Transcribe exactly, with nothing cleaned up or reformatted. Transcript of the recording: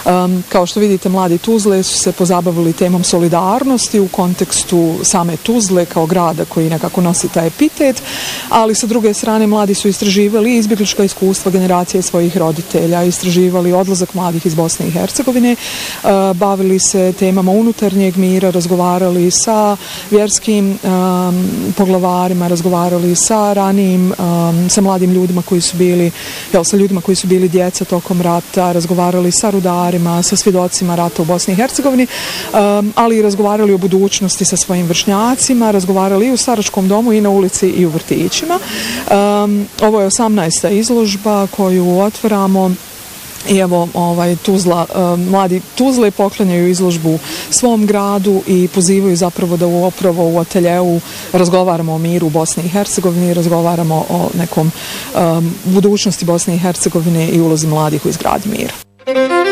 Kao što vidite, mladi Tuzle su se pozabavili temom solidarnosti u kontekstu same Tuzle kao grada koji nekako nosi taj epitet, ali sa druge strane mladi su istraživali izbjeglička iskustva generacije svojih roditelja, istraživali odlazak mladih iz Bosne i Hercegovine, bavili se temama unutarnjeg mira, razgovarali sa vjerskim um, poglavarima, razgovarali sa ranijim, um, sa mladim ljudima koji su bili, jel, sa ljudima koji su bili djeca tokom rata, razgovarali sa rudarima, sa svjedocima rata u Bosni i Hercegovini, um, ali i razgovarali o budućnosti sa svojim vršnjacima, razgovarali i u staračkom domu i na ulici i u vrtićima. Um, ovo je osamnaesta izložba koju otvaramo. I evo, ovaj, Tuzla, eh, mladi Tuzle poklanjaju izložbu svom gradu i pozivaju zapravo da upravo u ateljeu razgovaramo o miru u Bosni i Hercegovini, razgovaramo o nekom eh, budućnosti Bosne i Hercegovine i ulozi mladih u izgradnji mira.